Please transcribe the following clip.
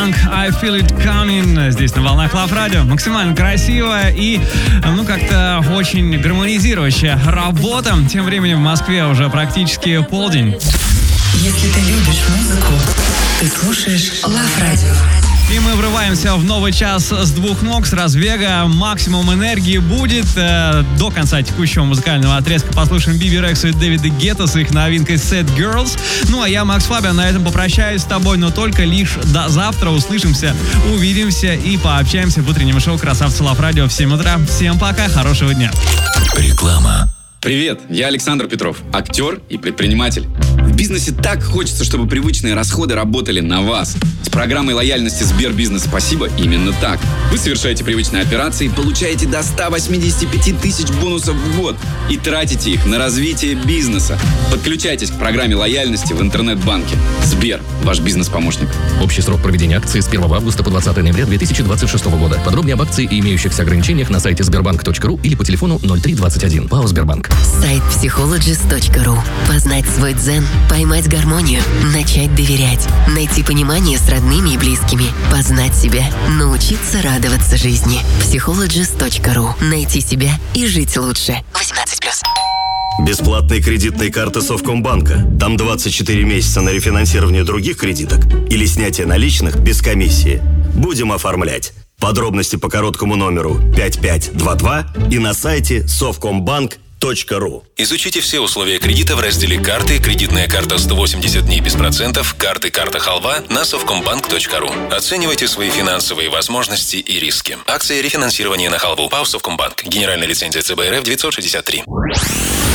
I Feel It Coming здесь на волнах Love Radio. Максимально красивая и, как-то очень гармонизирующая работа. Тем временем в Москве уже практически полдень. Если ты любишь музыку, ты слушаешь Love Radio. И мы врываемся в новый час с двух ног, с разбега. Максимум энергии будет. До конца текущего музыкального отрезка послушаем Биби Рексу и Дэвида Гетта с их новинкой Sad Girls. Ну а я, Макс Фабиан, на этом попрощаюсь с тобой, но только лишь до завтра. Услышимся, увидимся и пообщаемся в утреннем шоу «Красавцы Love Radio» в 7 утра. Всем пока, хорошего дня. Реклама. Привет, я Александр Петров, актер и предприниматель. В бизнесе так хочется, чтобы привычные расходы работали на вас. С программой лояльности Сбербизнес «Спасибо» именно так. Вы совершаете привычные операции, получаете до 185 тысяч бонусов в год и тратите их на развитие бизнеса. Подключайтесь к программе лояльности в интернет-банке. Сбер, ваш бизнес-помощник. Общий срок проведения акции с 1 августа по 20 ноября 2026 года. Подробнее об акции и имеющихся ограничениях на сайте sberbank.ru или по телефону 0321. ПАО «Сбербанк». Сайт psychologist.ru. Познать свой дзен, поймать гармонию, начать доверять, найти понимание с родными и близкими, познать себя, научиться радоваться жизни. psychologist.ru. Найти себя и жить лучше. 18+. Бесплатные кредитные карты Совкомбанка. Там 24 месяца на рефинансирование других кредиток или снятие наличных без комиссии. Будем оформлять. Подробности по короткому номеру 5522 и на сайте совкомбанк.ру. Изучите все условия кредита в разделе «Карты», «Кредитная карта 180 дней без процентов», «Карты», «Карта халва» на совкомбанк.ру. Оценивайте свои финансовые возможности и риски. Акция рефинансирования на халву. ПАО «Совкомбанк». Генеральная лицензия ЦБ РФ 963.